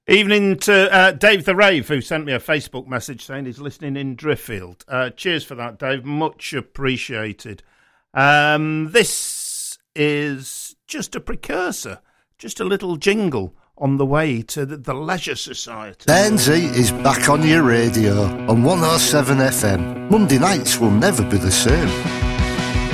Evening to Dave the Rave, who sent me a Facebook message saying he's listening in Driffield. Cheers for that, Dave. Much appreciated. This is just a precursor, just a little jingle on the way to the Leisure Society. Benzie is back on your radio on 107 FM. Monday nights will never be the same.